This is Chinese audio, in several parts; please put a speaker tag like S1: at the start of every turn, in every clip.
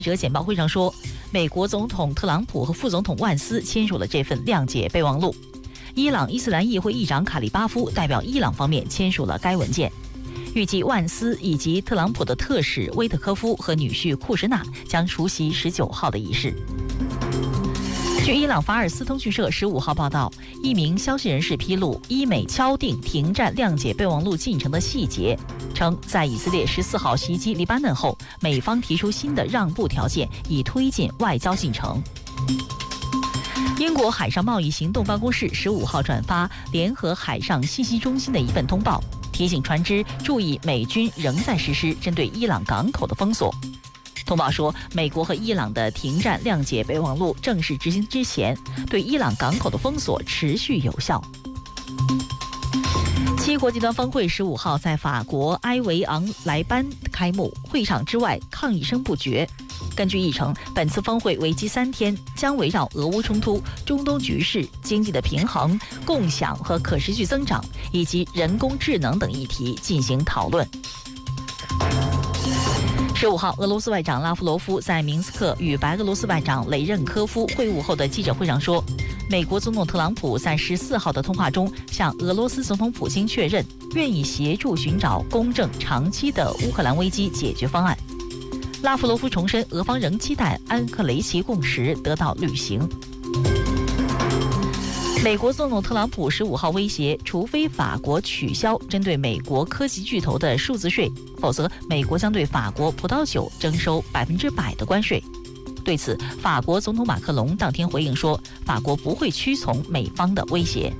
S1: 者简报会上说，美国总统特朗普和副总统万斯签署了这份谅解备忘录。伊朗伊斯兰议会议长卡利巴夫代表伊朗方面签署了该文件。预计万斯以及特朗普的特使威特科夫和女婿库什纳将出席19号的仪式。据伊朗法尔斯通讯社15号报道，一名消息人士披露，伊美敲定停战谅解备忘录进程的细节，称在以色列14号袭击黎巴嫩后，美方提出新的让步条件，以推进外交进程。英国海上贸易行动办公室15号转发联合海上信息中心的一份通报，提醒船只注意美军仍在实施针对伊朗港口的封锁。通报说，美国和伊朗的停战谅解备忘录正式执行之前，对伊朗港口的封锁持续有效。七国集团峰会15号在法国埃维昂莱班开幕，会场之外抗议声不绝。根据议程，本次峰会为期3天，将围绕俄乌冲突、中东局势、经济的平衡、共享和可持续增长以及人工智能等议题进行讨论。15号，俄罗斯外长拉夫罗夫在明斯克与白俄罗斯外长雷任科夫会晤后的记者会上说，美国总统特朗普在14号的通话中向俄罗斯总统普京确认，愿意协助寻找公正长期的乌克兰危机解决方案。拉夫罗夫重申，俄方仍期待安克雷奇共识得到履行。美国总统特朗普15号威胁，除非法国取消针对美国科技巨头的数字税，否则美国将对法国葡萄酒征收100%的关税。对此，法国总统马克龙当天回应说，法国不会屈从美方的威胁。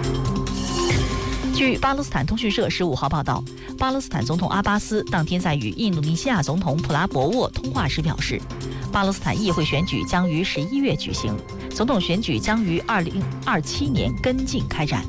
S1: 据巴勒斯坦通讯社15号报道，巴勒斯坦总统阿巴斯当天在与印度尼西亚总统普拉博沃通话时表示，巴勒斯坦议会选举将于11月举行，总统选举将于2027年跟进开展。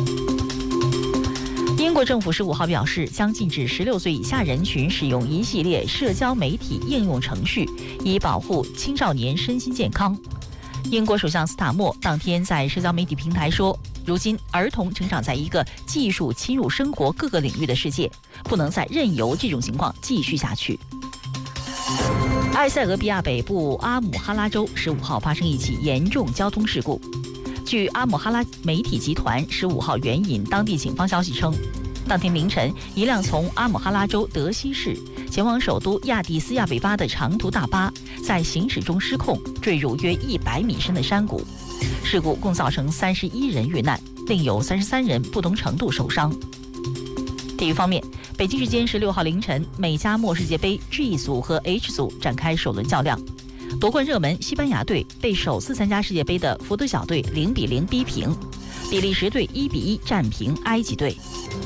S1: 英国政府15号表示，将禁止16岁以下人群使用一系列社交媒体应用程序，以保护青少年身心健康。英国首相斯塔默当天在社交媒体平台说，如今儿童成长在一个技术侵入生活各个领域的世界，不能再任由这种情况继续下去。埃塞俄比亚北部阿姆哈拉州15号发生一起严重交通事故。据阿姆哈拉媒体集团15号援引当地警方消息称，当天凌晨，一辆从阿姆哈拉州德西市前往首都亚的斯亚贝巴的长途大巴在行驶中失控，坠入约100米深的山谷。事故共造成31人遇难，另有33人不同程度受伤。体育方面，北京时间16号凌晨，美加墨世界杯 G 组和 H 组展开首轮较量。夺冠热门西班牙队被首次参加世界杯的福德小队0-0逼平，比利时队1-1战平埃及队。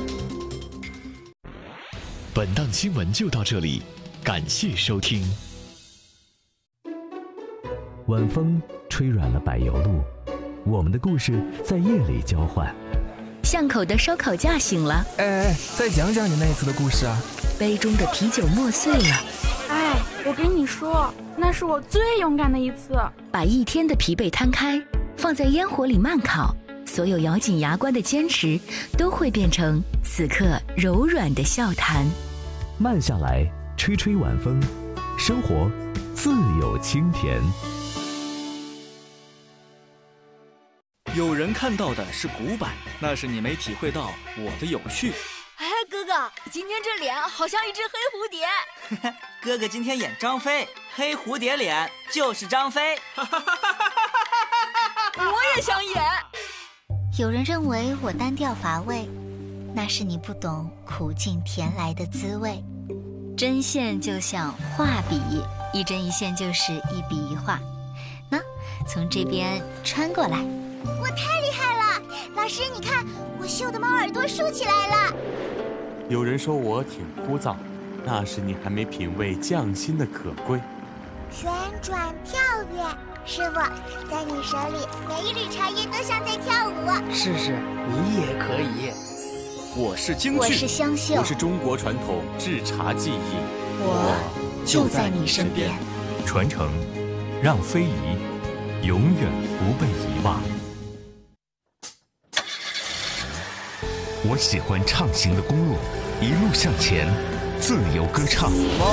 S2: 本档新闻就到这里，感谢收听。
S3: 晚风吹软了柏油路，我们的故事在夜里交换。
S4: 巷口的烧烤架醒了，
S5: 哎，再讲讲你那次的故事啊。
S4: 杯中的啤酒磨碎了，
S6: 哎，我跟你说，那是我最勇敢的一次。
S4: 把一天的疲惫摊开，放在烟火里慢烤，所有咬紧牙关的坚持都会变成此刻柔软的笑谈。
S3: 慢下来，吹吹晚风，生活自有清甜。
S7: 有人看到的是古板，那是你没体会到我的有趣。
S8: 哎，哥哥，今天这脸好像一只黑蝴蝶。
S9: 哥哥今天演张飞，黑蝴蝶脸就是张飞。
S8: 我也想演。
S10: 有人认为我单调乏味，那是你不懂苦尽甜来的滋味。针线就像画笔，一针一线就是一笔一画。那从这边穿过来。
S11: 我太厉害了，老师你看，我绣的猫耳朵竖起来了。
S12: 有人说我挺枯燥，那是你还没品味匠心的可贵。
S11: 旋转跳跃，师傅，在你手里每一缕茶叶都像在跳舞。
S5: 试试，你也可以。
S7: 我是京剧，
S10: 我是湘绣，
S12: 我是中国传统制茶技艺，
S10: 我就在你身边。
S2: 传承，让非遗永远不被遗忘。我喜欢畅行的公路，一路向前，自由歌唱。